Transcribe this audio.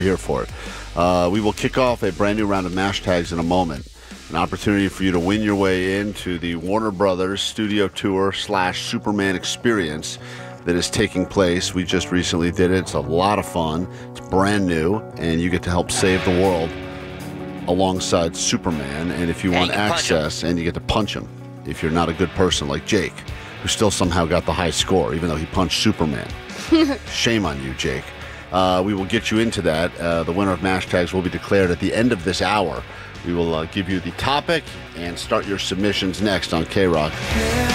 here for it. We will kick off a brand new round of Mash Tags in a moment. An opportunity for you to win your way into the Warner Brothers Studio Tour / Superman Experience that is taking place. We just recently did it. It's a lot of fun. It's brand new, and you get to help save the world alongside Superman. And if you want access, and you get to punch him if you're not a good person like Jake, who still somehow got the high score, even though he punched Superman. Shame on you, Jake. We will get you into that. The winner of Mash Tags will be declared at the end of this hour. We will give you the topic and start your submissions next on K-Rock.